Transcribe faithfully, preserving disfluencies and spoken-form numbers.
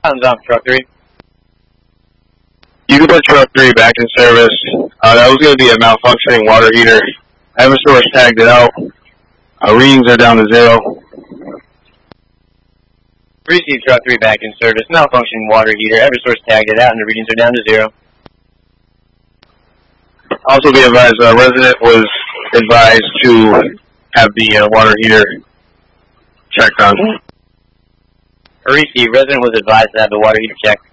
Sounds off truck three. You can put truck three back in service. Uh, that was going to be a malfunctioning water heater. Eversource tagged it out. Uh, readings are down to zero. Receive truck three back in service. Malfunctioning water heater. Eversource tagged it out and the readings are down to zero. Also be advised, a uh, resident was advised to have the uh, water heater checked on. Receive. Resident was advised to have the water heater checked.